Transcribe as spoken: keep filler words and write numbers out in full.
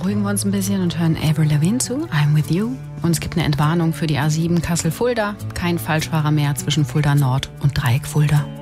beruhigen wir uns ein bisschen und hören Avril Lavigne zu, I'm With You. Und es gibt eine Entwarnung für die A sieben Kassel-Fulda. Kein Falschfahrer mehr zwischen Fulda Nord und Dreieck Fulda.